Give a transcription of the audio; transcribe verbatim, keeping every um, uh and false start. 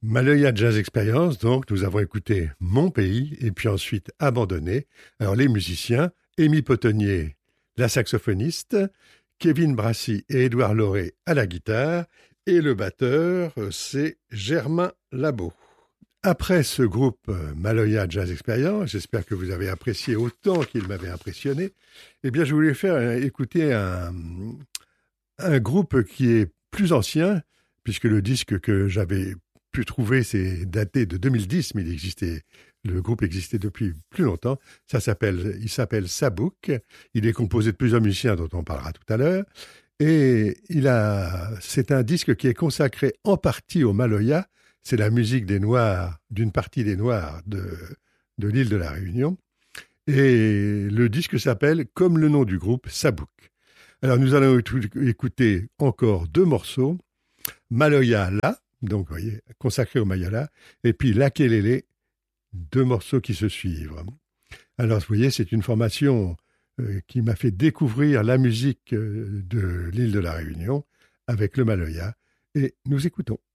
Maloya Jazz Experience, donc, nous avons écouté Mon Pays et puis ensuite Abandonné. Alors, les musiciens, Amy Potonnier, la saxophoniste, Kevin Brassy et Édouard Lauré à la guitare et le batteur, c'est Germain Labo. Après ce groupe Maloya Jazz Experience, j'espère que vous avez apprécié autant qu'il m'avait impressionné, eh bien, je voulais faire écouter un, un groupe qui est plus ancien, puisque le disque que j'avais pu trouver, c'est daté de deux mille dix, mais il existait, le groupe existait depuis plus longtemps. Ça s'appelle, il s'appelle Sabouk. Il est composé de plusieurs musiciens dont on parlera tout à l'heure. Et il a, c'est un disque qui est consacré en partie au Maloya. C'est la musique des Noirs, d'une partie des Noirs de, de l'île de la Réunion. Et le disque s'appelle, comme le nom du groupe, Sabouk. Alors nous allons écouter encore deux morceaux. Maloya La, donc vous voyez, consacré au Mayala, et puis Lakelele, deux morceaux qui se suivent. Alors vous voyez, c'est une formation euh, qui m'a fait découvrir la musique euh, de l'île de la Réunion avec le Maloya, et nous écoutons.